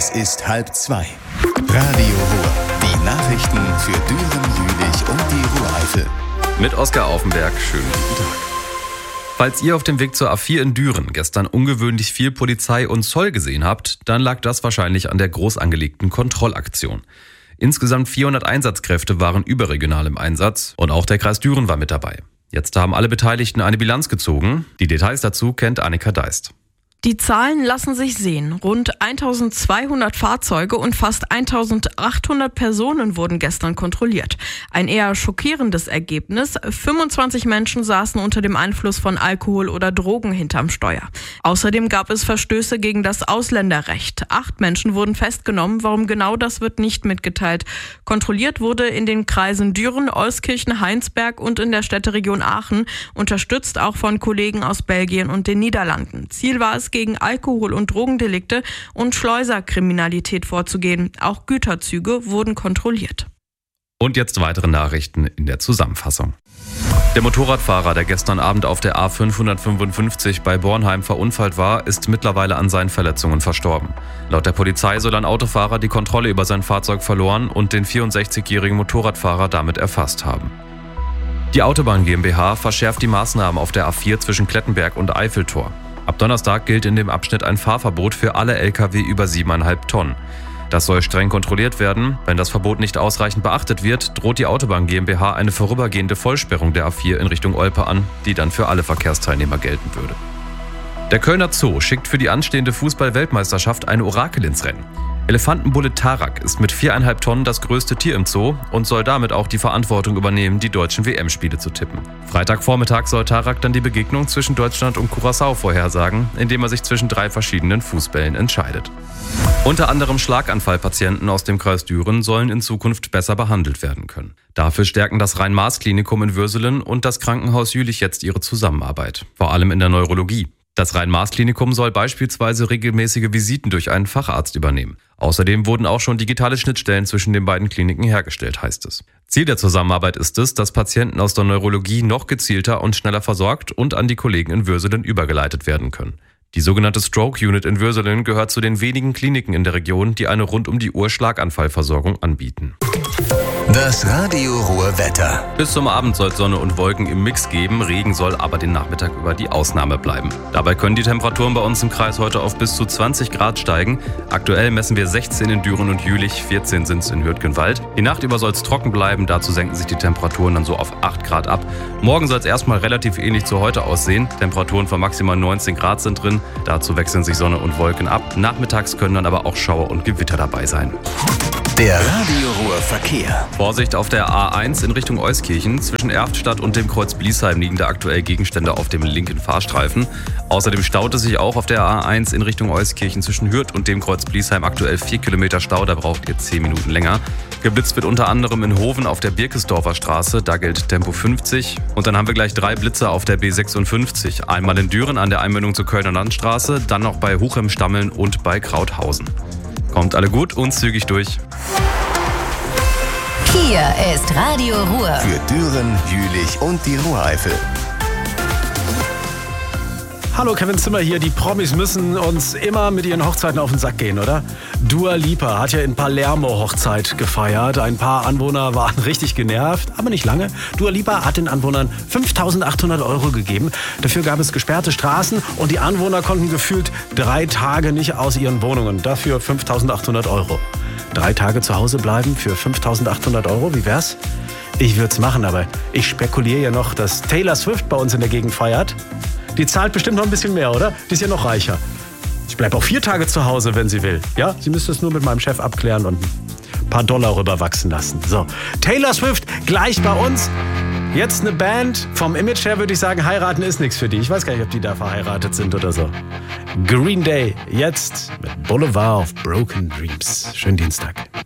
Es ist 1:30. Radio Ruhr. Die Nachrichten für Düren, Jülich und die Ruhr-Eifel. Mit Oskar Aufenberg, schönen guten Tag. Falls ihr auf dem Weg zur A4 in Düren gestern ungewöhnlich viel Polizei und Zoll gesehen habt, dann lag das wahrscheinlich an der groß angelegten Kontrollaktion. Insgesamt 400 Einsatzkräfte waren überregional im Einsatz und auch der Kreis Düren war mit dabei. Jetzt haben alle Beteiligten eine Bilanz gezogen. Die Details dazu kennt Annika Deist. Die Zahlen lassen sich sehen. Rund 1200 Fahrzeuge und fast 1800 Personen wurden gestern kontrolliert. Ein eher schockierendes Ergebnis. 25 Menschen saßen unter dem Einfluss von Alkohol oder Drogen hinterm Steuer. Außerdem gab es Verstöße gegen das Ausländerrecht. 8 Menschen wurden festgenommen. Warum genau, das wird nicht mitgeteilt. Kontrolliert wurde in den Kreisen Düren, Euskirchen, Heinsberg und in der Städteregion Aachen, unterstützt auch von Kollegen aus Belgien und den Niederlanden. Ziel war es, gegen Alkohol- und Drogendelikte und Schleuserkriminalität vorzugehen. Auch Güterzüge wurden kontrolliert. Und jetzt weitere Nachrichten in der Zusammenfassung. Der Motorradfahrer, der gestern Abend auf der A555 bei Bornheim verunfallt war, ist mittlerweile an seinen Verletzungen verstorben. Laut der Polizei soll ein Autofahrer die Kontrolle über sein Fahrzeug verloren und den 64-jährigen Motorradfahrer damit erfasst haben. Die Autobahn GmbH verschärft die Maßnahmen auf der A4 zwischen Klettenberg und Eiffeltor. Ab Donnerstag gilt in dem Abschnitt ein Fahrverbot für alle Lkw über 7,5 Tonnen. Das soll streng kontrolliert werden. Wenn das Verbot nicht ausreichend beachtet wird, droht die Autobahn GmbH eine vorübergehende Vollsperrung der A4 in Richtung Olpe an, die dann für alle Verkehrsteilnehmer gelten würde. Der Kölner Zoo schickt für die anstehende Fußball-Weltmeisterschaft ein Orakel ins Rennen. Elefantenbulle Tarak ist mit 4,5 Tonnen das größte Tier im Zoo und soll damit auch die Verantwortung übernehmen, die deutschen WM-Spiele zu tippen. Freitagvormittag soll Tarak dann die Begegnung zwischen Deutschland und Curaçao vorhersagen, indem er sich zwischen 3 verschiedenen Fußbällen entscheidet. Unter anderem Schlaganfallpatienten aus dem Kreis Düren sollen in Zukunft besser behandelt werden können. Dafür stärken das Rhein-Maas-Klinikum in Würselen und das Krankenhaus Jülich jetzt ihre Zusammenarbeit, vor allem in der Neurologie. Das Rhein-Maas-Klinikum soll beispielsweise regelmäßige Visiten durch einen Facharzt übernehmen. Außerdem wurden auch schon digitale Schnittstellen zwischen den beiden Kliniken hergestellt, heißt es. Ziel der Zusammenarbeit ist es, dass Patienten aus der Neurologie noch gezielter und schneller versorgt und an die Kollegen in Würselen übergeleitet werden können. Die sogenannte Stroke Unit in Würselen gehört zu den wenigen Kliniken in der Region, die eine rund-um-die-Uhr Schlaganfallversorgung anbieten. Das Radio Ruhr Wetter. Bis zum Abend soll es Sonne und Wolken im Mix geben. Regen soll aber den Nachmittag über die Ausnahme bleiben. Dabei können die Temperaturen bei uns im Kreis heute auf bis zu 20 Grad steigen. Aktuell messen wir 16 in Düren und Jülich, 14 sind es in Hürtgenwald. Die Nacht über soll es trocken bleiben, dazu senken sich die Temperaturen dann so auf 8 Grad ab. Morgen soll es erstmal relativ ähnlich zu heute aussehen. Temperaturen von maximal 19 Grad sind drin. Dazu wechseln sich Sonne und Wolken ab. Nachmittags können dann aber auch Schauer und Gewitter dabei sein. Der Radio Ruhr Verkehr. Vorsicht auf der A1 in Richtung Euskirchen. Zwischen Erftstadt und dem Kreuz Bliesheim liegen da aktuell Gegenstände auf dem linken Fahrstreifen. Außerdem staut es sich auch auf der A1 in Richtung Euskirchen zwischen Hürth und dem Kreuz Bliesheim aktuell 4 Kilometer Stau. Da braucht ihr 10 Minuten länger. Geblitzt wird unter anderem in Hoven auf der Birkesdorfer Straße. Da gilt Tempo 50. Und dann haben wir gleich 3 Blitzer auf der B56. Einmal in Düren an der Einmündung zur Kölner Landstraße, dann noch bei Huchem-Stammeln und bei Krauthausen. Kommt alle gut und zügig durch. Hier ist Radio Ruhr. Für Düren, Jülich und die Ruhr-Eifel. Hallo, Kevin Zimmer hier. Die Promis müssen uns immer mit ihren Hochzeiten auf den Sack gehen, oder? Dua Lipa hat ja in Palermo Hochzeit gefeiert. Ein paar Anwohner waren richtig genervt, aber nicht lange. Dua Lipa hat den Anwohnern 5.800 € gegeben. Dafür gab es gesperrte Straßen und die Anwohner konnten gefühlt 3 Tage nicht aus ihren Wohnungen. Dafür 5.800 €. 3 Tage zu Hause bleiben für 5.800 €, wie wär's? Ich würd's machen, aber ich spekuliere ja noch, dass Taylor Swift bei uns in der Gegend feiert. Die zahlt bestimmt noch ein bisschen mehr, oder? Die ist ja noch reicher. Ich bleibe auch 4 Tage zu Hause, wenn sie will. Ja, sie müsste es nur mit meinem Chef abklären und ein paar Dollar rüberwachsen lassen. So, Taylor Swift gleich bei uns. Jetzt eine Band. Vom Image her würde ich sagen, heiraten ist nichts für die. Ich weiß gar nicht, ob die da verheiratet sind oder so. Green Day, jetzt mit Boulevard of Broken Dreams. Schönen Dienstag.